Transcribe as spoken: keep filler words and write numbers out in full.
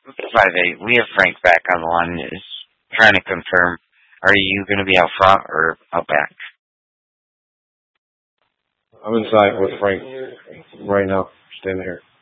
five eight. We have Frank back on the line. Is trying to confirm. Are you going to be out front or out back? I'm inside with Frank right now, standing here.